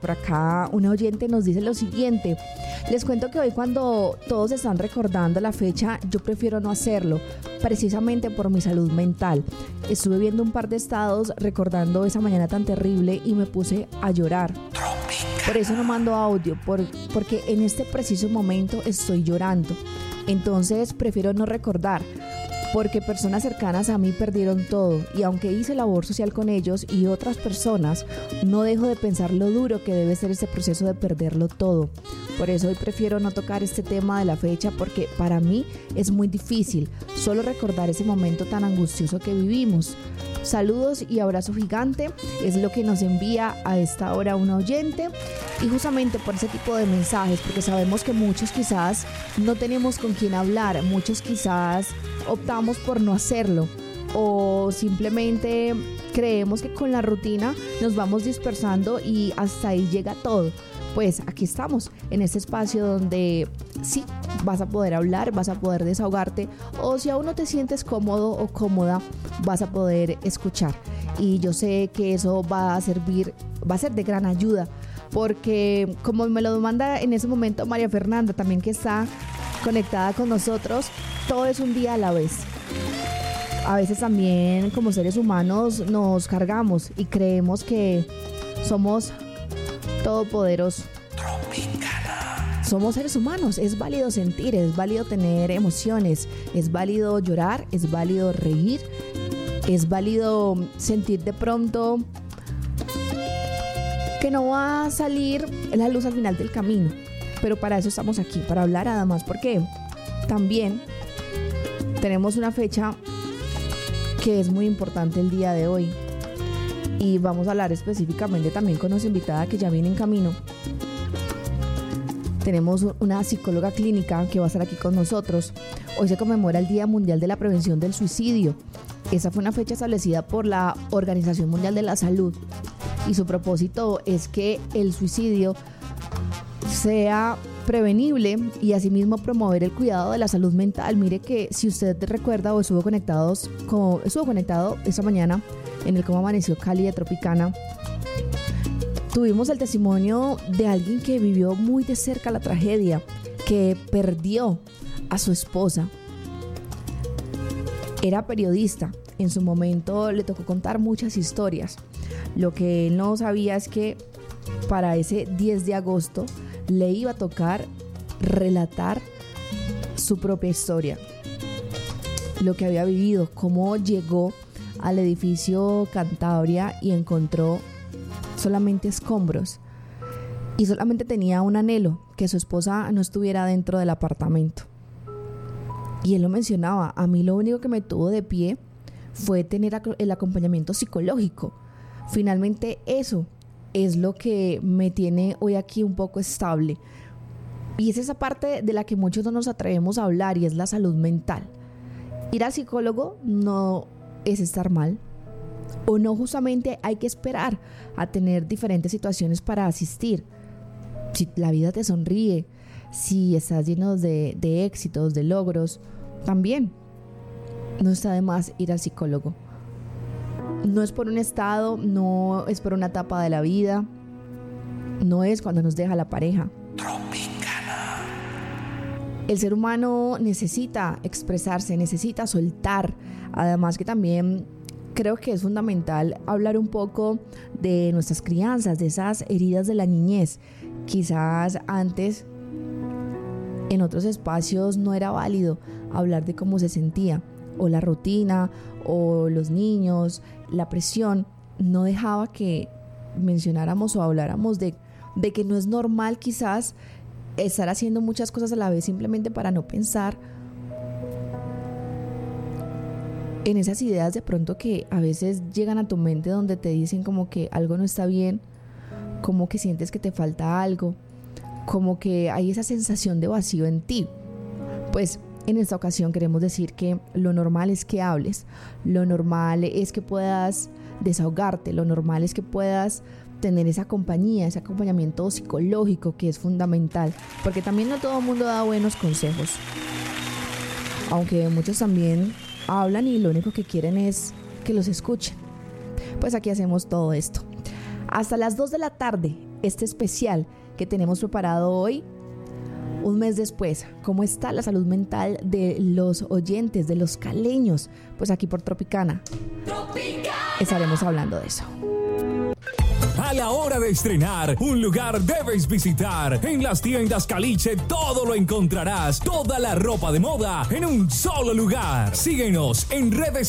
Por acá una oyente nos dice lo siguiente: les cuento que hoy, cuando todos están recordando la fecha, yo prefiero no hacerlo, precisamente por mi salud mental. Estuve viendo un par de estados recordando esa mañana tan terrible y me puse a llorar. Por eso no mando audio, porque en este preciso momento estoy llorando. Entonces prefiero no recordar, porque personas cercanas a mí perdieron todo, y aunque hice labor social con ellos y otras personas, no dejo de pensar lo duro que debe ser este proceso de perderlo todo. Por eso hoy prefiero no tocar este tema de la fecha, porque para mí es muy difícil solo recordar ese momento tan angustioso que vivimos. Saludos y abrazo gigante, es lo que nos envía a esta hora una oyente, y justamente por ese tipo de mensajes, porque sabemos que muchos quizás no tenemos con quién hablar, muchos quizás optamos por no hacerlo, o simplemente creemos que con la rutina nos vamos dispersando y hasta ahí llega todo. Pues aquí estamos, en este espacio donde sí, vas a poder hablar, vas a poder desahogarte, o si aún no te sientes cómodo o cómoda, vas a poder escuchar. Y yo sé que eso va a ser de gran ayuda, porque como me lo manda en ese momento María Fernanda, también, que está conectada con nosotros, todo es un día a la vez. A veces también, como seres humanos, nos cargamos y creemos que somos todopoderosos. Somos seres humanos, es válido sentir, es válido tener emociones, es válido llorar, es válido reír, es válido sentir de pronto que no va a salir la luz al final del camino. Pero para eso estamos aquí, para hablar, además, porque también tenemos una fecha que es muy importante el día de hoy. Y vamos a hablar específicamente también con nuestra invitada que ya viene en camino. Tenemos una psicóloga clínica que va a estar aquí con nosotros. Hoy se conmemora el Día Mundial de la Prevención del Suicidio. Esa fue una fecha establecida por la Organización Mundial de la Salud. Y su propósito es que el suicidio sea prevenible y asimismo promover el cuidado de la salud mental. Mire que si usted recuerda o estuvo conectado esta mañana en el Cómo Amaneció Cali de Tropicana, tuvimos el testimonio de alguien que vivió muy de cerca la tragedia, que perdió a su esposa. Era periodista, en su momento le tocó contar muchas historias. Lo que él no sabía es que para ese 10 de agosto le iba a tocar relatar su propia historia, lo que había vivido, cómo llegó al edificio Cantabria y encontró solamente escombros, y solamente tenía un anhelo: que su esposa no estuviera dentro del apartamento. Y él lo mencionaba: a mí lo único que me tuvo de pie fue tener el acompañamiento psicológico. Finalmente eso es lo que me tiene hoy aquí un poco estable, y es esa parte de la que muchos no nos atrevemos a hablar, y es la salud mental. Ir al psicólogo no es estar mal, o no justamente hay que esperar a tener diferentes situaciones para asistir. Si la vida te sonríe, si estás lleno de éxitos, de logros, también no está de más ir al psicólogo. No es por un estado, no es por una etapa de la vida, no es cuando nos deja la pareja. El ser humano necesita expresarse, necesita soltar. Además que también creo que es fundamental hablar un poco de nuestras crianzas, de esas heridas de la niñez. Quizás antes, en otros espacios, no era válido hablar de cómo se sentía, o la rutina, o los niños, la presión no dejaba que mencionáramos o habláramos de que no es normal quizás estar haciendo muchas cosas a la vez simplemente para no pensar en esas ideas de pronto que a veces llegan a tu mente, donde te dicen como que algo no está bien, como que sientes que te falta algo, como que hay esa sensación de vacío en ti. Pues en esta ocasión queremos decir que lo normal es que hables, lo normal es que puedas desahogarte, lo normal es que puedas tener esa compañía, ese acompañamiento psicológico, que es fundamental, porque también no todo el mundo da buenos consejos, aunque muchos también hablan y lo único que quieren es que los escuchen. Pues aquí hacemos todo esto hasta las 2 de la tarde este especial que tenemos preparado hoy, un mes después. ¿Cómo está la salud mental de los oyentes, de los caleños? Pues aquí por Tropicana estaremos hablando de eso. A la hora de estrenar, un lugar debes visitar. En las tiendas Caliche todo lo encontrarás. Toda la ropa de moda en un solo lugar. Síguenos en redes